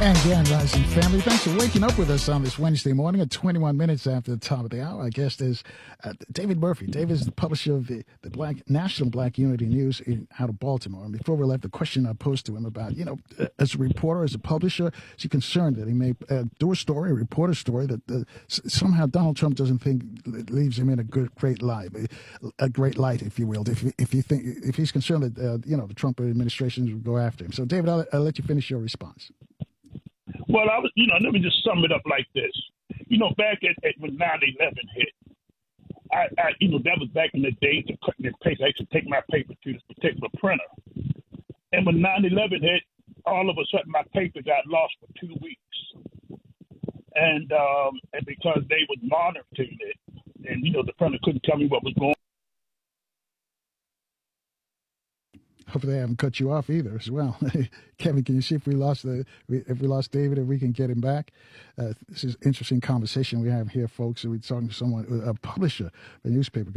And again, Rising Family, thanks for waking up with us on this Wednesday morning at 21 minutes after the top of the hour. Our guest is David Murphy. David is the publisher of the National Black Unity News out of Baltimore. And before we left, the question I posed to him about, as a reporter, as a publisher, is he concerned that he may do a story, report a story that somehow Donald Trump doesn't think leaves him in a great light, if you will, if he's concerned that, the Trump administration will go after him. So, David, I'll let you finish your response. Well, let me just sum it up like this. Back at when 9/11 hit, that was back in the days of cutting in paper. I used to take my paper to this particular printer. And when 9/11 hit, all of a sudden my paper got lost for 2 weeks. And because they was monitoring it, and, the printer couldn't tell me what was going on. Hopefully, they haven't cut you off either as well. Kevin, can you see if we lost David, if we can get him back? This is an interesting conversation we have here, folks. We're talking to someone, a publisher, a newspaper.